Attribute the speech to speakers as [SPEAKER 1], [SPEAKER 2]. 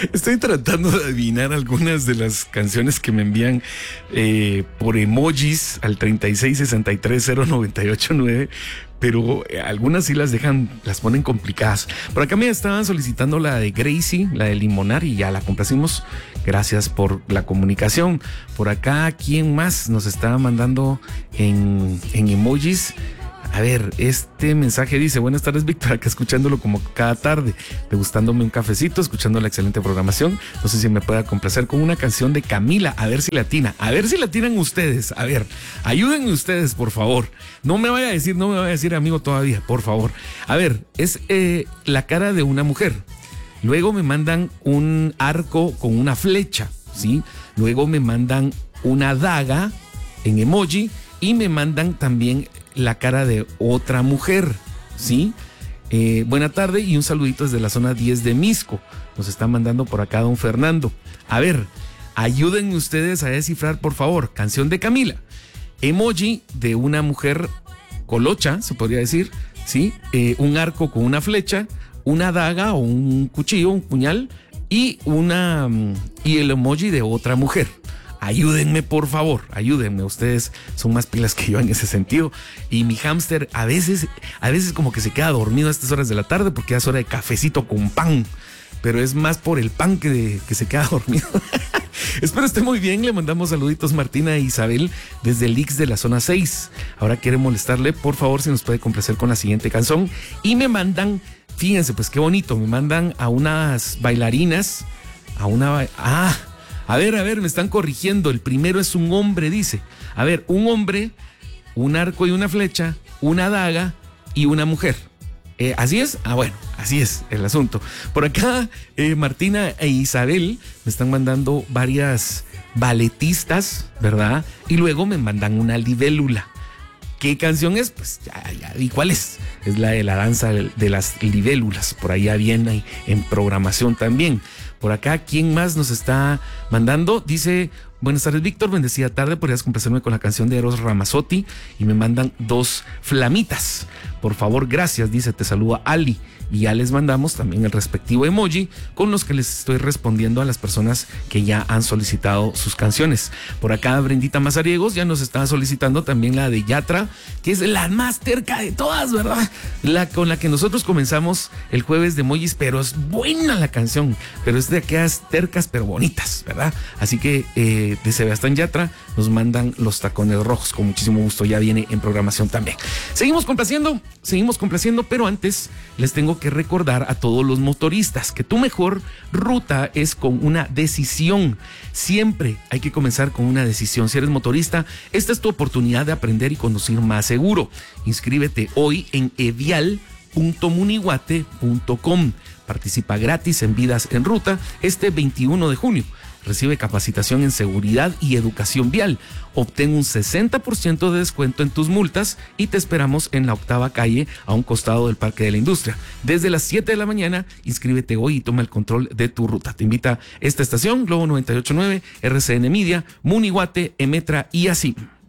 [SPEAKER 1] Estoy tratando de adivinar algunas de las canciones que me envían por emojis al 36630989, pero algunas sí las ponen complicadas. Por acá me estaban solicitando la de Gracie, la de Limonar, y ya la complacimos. Gracias por la comunicación. Por acá, ¿quién más nos está mandando en emojis? A ver, este mensaje dice: buenas tardes, Víctor, acá escuchándolo como cada tarde, degustándome un cafecito, escuchando la excelente programación. No sé si me pueda complacer con una canción de Camila, a ver si latina, a ver si latinan ustedes. A ver, ayúdenme ustedes, por favor. No me vaya a decir amigo todavía, por favor. A ver, es la cara de una mujer. Luego me mandan un arco con una flecha, ¿sí? Luego me mandan una daga en emoji y me mandan también la cara de otra mujer, ¿sí? Buena tarde y un saludito desde la zona 10 de Misco. Nos está mandando por acá don Fernando. A ver, ayúdenme ustedes a descifrar, por favor. Canción de Camila. Emoji de una mujer colocha, se podría decir, ¿sí? Un arco con una flecha, una daga o un cuchillo, un puñal y el emoji de otra mujer. Ayúdenme, por favor, ayúdenme. Ustedes son más pilas que yo en ese sentido. Y mi hámster a veces como que se queda dormido a estas horas de la tarde porque ya es hora de cafecito con pan. Pero es más por el pan que se queda dormido. Espero esté muy bien. Le mandamos saluditos Martina e Isabel desde el Ix de la zona 6. Ahora quiere molestarle, por favor, si nos puede complacer con la siguiente canción. Y me mandan, fíjense, pues qué bonito, me mandan a unas bailarinas, a ver, me están corrigiendo. El primero es un hombre, dice. A ver, un hombre, un arco y una flecha, una daga y una mujer. ¿Así es? Bueno, así es el asunto. Por acá, Martina e Isabel me están mandando varias balletistas, ¿verdad? Y luego me mandan una libélula. ¿Qué canción es? Pues ya vi cuál es. Es la de la danza de las libélulas. Por allá viene en programación también. Por acá, ¿quién más nos está mandando? Dice: buenas tardes, Víctor, bendecida tarde, podrías complacerme con la canción de Eros Ramazzotti. Y me mandan 2 flamitas. Por favor, gracias, dice, te saluda Ali. Y ya les mandamos también el respectivo emoji con los que les estoy respondiendo a las personas que ya han solicitado sus canciones. Por acá Brendita Mazariegos ya nos está solicitando también la de Yatra, que es la más terca de todas, ¿verdad? La con la que nosotros comenzamos el jueves de emojis, pero es buena la canción, pero es de aquellas tercas pero bonitas, ¿verdad? Así que de Sebastián Yatra nos mandan Los Tacones Rojos, con muchísimo gusto, ya viene en programación también. Seguimos complaciendo, pero antes les tengo que recordar a todos los motoristas que tu mejor ruta es con una decisión. Siempre hay que comenzar con una decisión. Si eres motorista, esta es tu oportunidad de aprender y conducir más seguro. Inscríbete hoy en evial.munihuate.com. Participa gratis en Vidas en Ruta este 21 de junio. Recibe capacitación en seguridad y educación vial. Obtén un 60% de descuento en tus multas y te esperamos en la 8ª calle a un costado del Parque de la Industria. Desde las 7 de la mañana, inscríbete hoy y toma el control de tu ruta. Te invita esta estación, Globo 98.9, RCN Media, Munihuate, Emetra y así.